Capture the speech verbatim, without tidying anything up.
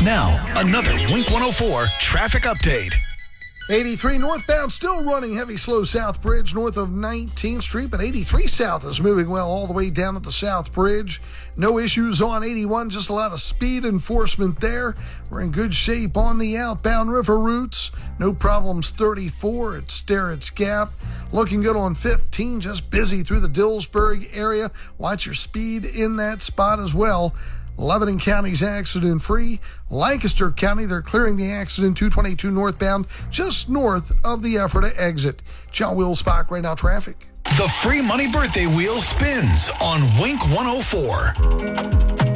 Now, another Wink one oh four traffic update. eighty-three northbound still running heavy slow South Bridge north of nineteenth Street, but eighty-three south is moving well all the way down at the South Bridge. No issues on eighty-one, just a lot of speed enforcement there. We're in good shape on the outbound river routes. No problems thirty-four at Sterrett's Gap. Looking good on fifteen, just busy through the Dillsburg area. Watch your speed in that spot as well. Lebanon County's accident-free. Lancaster County, they're clearing the accident two twenty-two northbound, just north of the Ephrata exit. John Wilsbach, right now traffic. The free money birthday wheel spins on Wink one oh four.